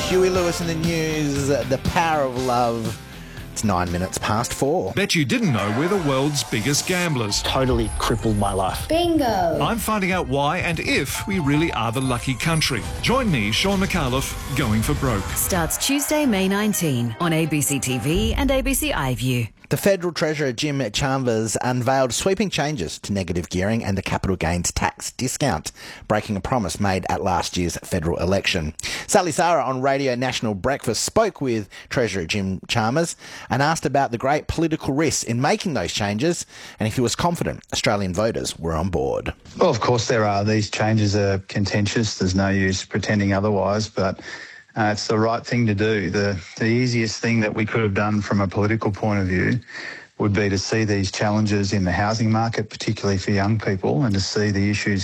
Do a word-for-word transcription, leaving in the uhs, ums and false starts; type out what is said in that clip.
Huey Lewis in the news, The Power of Love. It's nine minutes past four. Bet you didn't know we're the world's biggest gamblers. Totally crippled my life. Bingo. I'm finding out why and if we really are the lucky country. Join me, Sean McAuliffe, Going for Broke. Starts Tuesday, May nineteenth on A B C T V and A B C iView. The Federal Treasurer Jim Chalmers unveiled sweeping changes to negative gearing and the capital gains tax discount, breaking a promise made at last year's federal election. Sally Sarah on Radio National Breakfast spoke with Treasurer Jim Chalmers and asked about the great political risks in making those changes and if he was confident Australian voters were on board. Well, of course there are. These changes are contentious. There's no use pretending otherwise, but Uh, it's the right thing to do. The, the easiest thing that we could have done from a political point of view would be to see these challenges in the housing market, particularly for young people, and to see the issues